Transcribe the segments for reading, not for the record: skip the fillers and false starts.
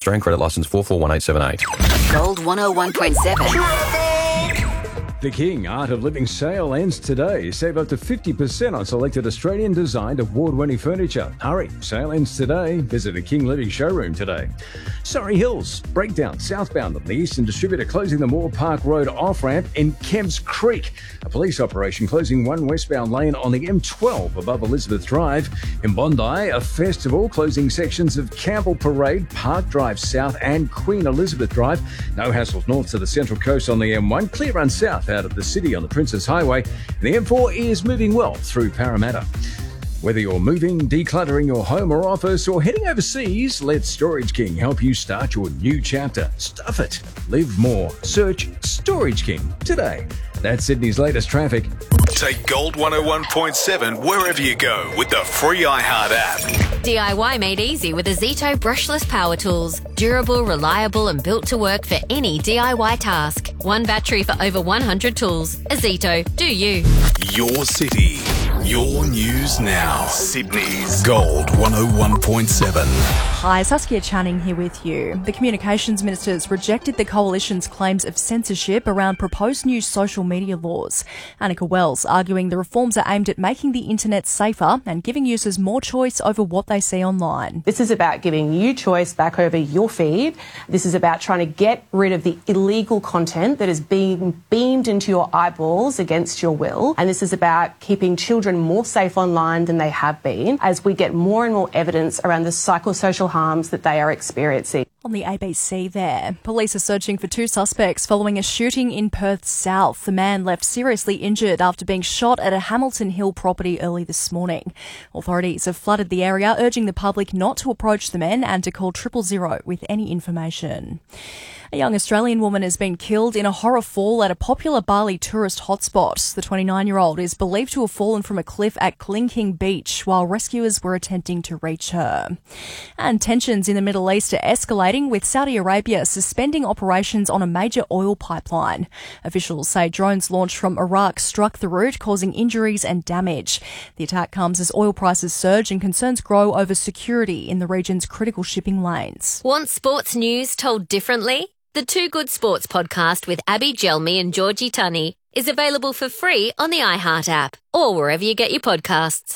Australian credit licence 441878. Gold 101.7. The King Art of Living sale ends today. Save up to 50% on selected Australian-designed award-winning furniture. Hurry, sale ends today. Visit a King Living showroom today. Surrey Hills, breakdown southbound on the Eastern Distributor closing the Moore Park Road off-ramp in Kemps Creek. A police operation closing one westbound lane on the M12 above Elizabeth Drive. In Bondi, a festival closing sections of Campbell Parade, Park Drive South and Queen Elizabeth Drive. No hassles north to the Central Coast on the M1. Clear run south out of the city on the Princess Highway. The M4 is moving well through Parramatta. Whether you're moving, decluttering your home or office, or heading overseas, let Storage King help you start your new chapter. Stuff it. Live more. Search Storage King today. That's Sydney's latest traffic. Take Gold 101.7 wherever you go with the free iHeart app. DIY made easy with Azito brushless power tools. Durable, reliable and built to work for any DIY task. One battery for over 100 tools. Azito, do you. Your city, your news now. Sydney's Gold 101.7. Hi, Saskia Channing here with you. The Communications Ministers rejected the Coalition's claims of censorship around proposed new social media laws. Annika Wells arguing the reforms are aimed at making the internet safer and giving users more choice over what they see online. This is about giving you choice back over your feed. This is about trying to get rid of the illegal content that is being beamed into your eyeballs against your will. And this is about keeping children more safe online than they have been as we get more and more evidence around the psychosocial harms that they are experiencing. On the ABC there, police are searching for two suspects following a shooting in Perth South. The man left seriously injured after being shot at a Hamilton Hill property early this morning. Authorities have flooded the area, urging the public not to approach the men and to call 000 with any information. A young Australian woman has been killed in a horror fall at a popular Bali tourist hotspot. The 29-year-old is believed to have fallen from a cliff at Klingking Beach while rescuers were attempting to reach her. And tensions in the Middle East are escalating, with Saudi Arabia suspending operations on a major oil pipeline. Officials say drones launched from Iraq struck the route, causing injuries and damage. The attack comes as oil prices surge and concerns grow over security in the region's critical shipping lanes. Want sports news told differently? The Two Good Sports podcast with Abby Gelmi and Georgie Tunney is available for free on the iHeart app or wherever you get your podcasts.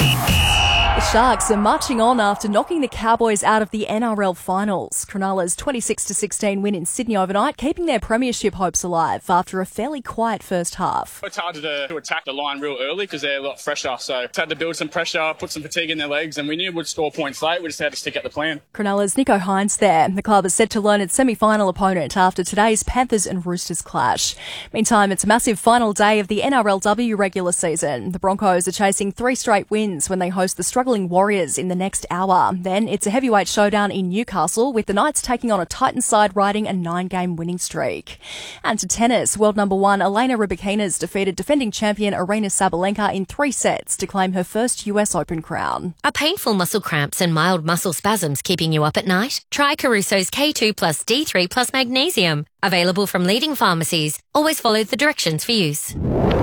The Sharks are marching on after knocking the Cowboys out of the NRL finals. Cronulla's 26-16 win in Sydney overnight, keeping their premiership hopes alive after a fairly quiet first half. It's hard to attack the line real early because they're a lot fresher, so had to build some pressure, put some fatigue in their legs, and we knew we'd score points late. We just had to stick at the plan. Cronulla's Nico Hines there. The club is set to learn its semi-final opponent after today's Panthers and Roosters clash. Meantime, it's a massive final day of the NRLW regular season. The Broncos are chasing 3 straight wins when they host the struggling Warriors in the next hour. Then it's a heavyweight showdown in Newcastle, with the Knights taking on a Titans side riding a 9-game winning streak. And to tennis, world number 1 Elena Rybakina's defeated defending champion Aryna Sabalenka in 3 sets to claim her first US Open crown. Are painful muscle cramps and mild muscle spasms keeping you up at night? Try Caruso's K2 plus D3 plus magnesium. Available from leading pharmacies. Always follow the directions for use.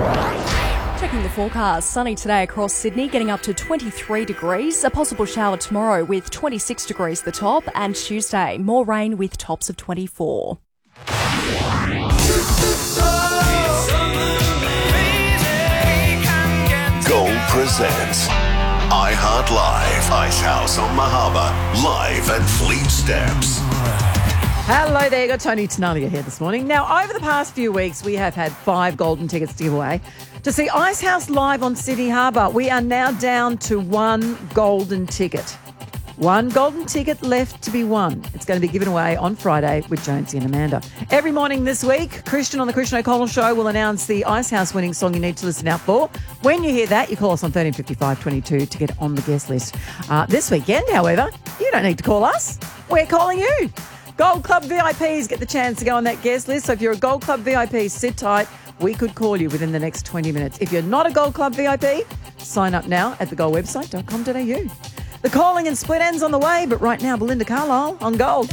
Checking the forecast, sunny today across Sydney, getting up to 23 degrees. A possible shower tomorrow with 26 degrees the top, and Tuesday, more rain with tops of 24. Gold presents iHeart Live, Icehouse on Mahaba, live at Fleet Steps. Hello there, got Tony Tenalia here this morning. Now, over the past few weeks, we have had 5 golden tickets to give away to see Icehouse live on Sydney Harbour. We are now down to 1 golden ticket. 1 golden ticket left to be won. It's going to be given away on Friday with Jonesy and Amanda. Every morning this week, Christian on the Christian O'Connell Show will announce the Icehouse winning song you need to listen out for. When you hear that, you call us on 1355 22 to get on the guest list. This weekend, however, you don't need to call us. We're calling you. Gold Club VIPs get the chance to go on that guest list. So if you're a Gold Club VIP, sit tight. We could call you within the next 20 minutes. If you're not a Gold Club VIP, sign up now at thegoldwebsite.com.au. The calling and split ends on the way, but right now, Belinda Carlisle on Gold.